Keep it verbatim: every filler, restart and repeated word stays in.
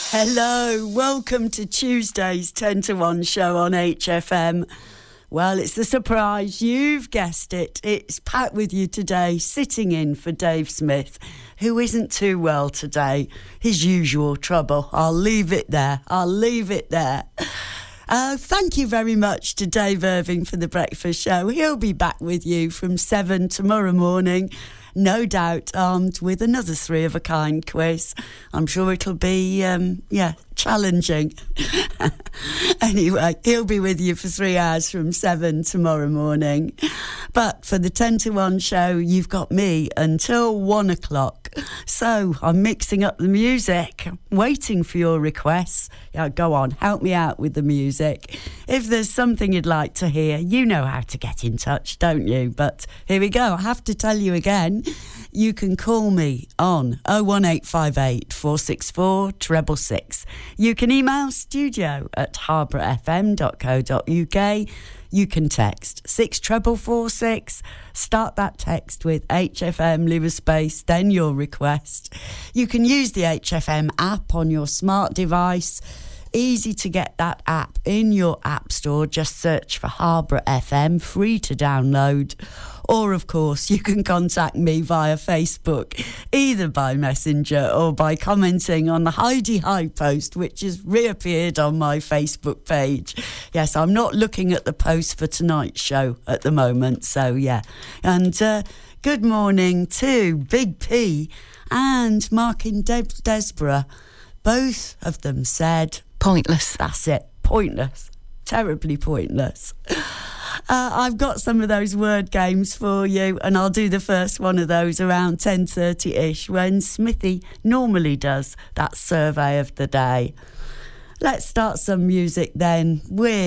Hello, welcome to Tuesday's ten to one show on H F M. Well, it's the surprise, you've guessed it. It's Pat with you today, sitting in for Dave Smith, who isn't too well today. His usual trouble. I'll leave it there. I'll leave it there. Uh, thank you very much to Dave Irving for the breakfast show. He'll be back with you from seven tomorrow morning, no doubt armed with another three-of-a-kind quiz. I'm sure it'll be, um, yeah, challenging. Anyway, he'll be with you for three hours from seven tomorrow morning. But for the ten to one show, you've got me until one o'clock. So I'm mixing up the music, waiting for your requests. Yeah, go on, help me out with the music. If there's something you'd like to hear, you know how to get in touch, don't you? But here we go. I have to tell you again, you can call me on oh one eight five eight, four six four, six six six. You can email studio at harborough f m dot co dot u k. You can text six four four six. Start that text with H F M, leave a space, then your request. You can use the H F M app on your smart device. Easy to get that app in your app store. Just search for Harborough F M, free to download. Or, of course, you can contact me via Facebook, either by Messenger or by commenting on the Heidi High post, which has reappeared on my Facebook page. Yes, I'm not looking at the post for tonight's show at the moment, so yeah. And uh, good morning to Big P and Mark in De- Desborough. Both of them said... Pointless. That's it. Pointless. Terribly pointless. Uh, I've got some of those word games for you, and I'll do the first one of those around ten thirty-ish when Smithy normally does that survey of the day. Let's start some music then with